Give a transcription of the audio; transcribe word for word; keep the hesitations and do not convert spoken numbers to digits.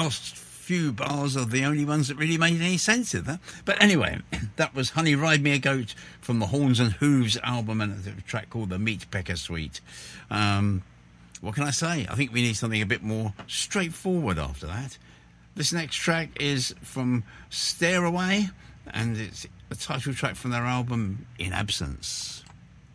last few bars are the only ones that really made any sense of that. But anyway, that was Honey Ride Me a Goat from the Horns and Hooves album, and a track called The Meat Pecker Suite. Um, what can I say? I think we need something a bit more straightforward after that. This next track is from Stairway, and it's a title track from their album In Absence.